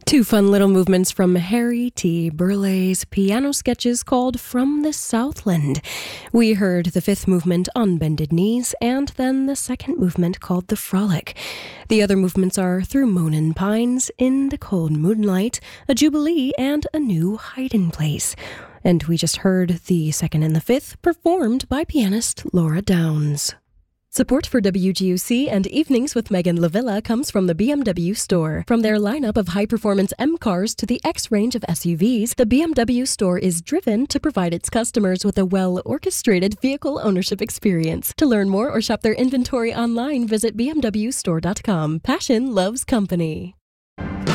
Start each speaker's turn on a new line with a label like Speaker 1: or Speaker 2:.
Speaker 1: Two fun little movements from Harry T. Burleigh's piano sketches called From the Southland. We heard the fifth movement on Bended Knees, and then the second movement called The Frolic. The other movements are Through Moanin' Pines, In the Cold Moonlight, A Jubilee, and A New Hiding Place. And we just heard the second and the fifth performed by pianist Laura Downs. Support for WGUC and Evenings with Megan Lavilla comes from the BMW Store. From their lineup of high-performance M cars to the X range of SUVs, the BMW Store is driven to provide its customers with a well-orchestrated vehicle ownership experience. To learn more or shop their inventory online, visit bmwstore.com. Passion loves company.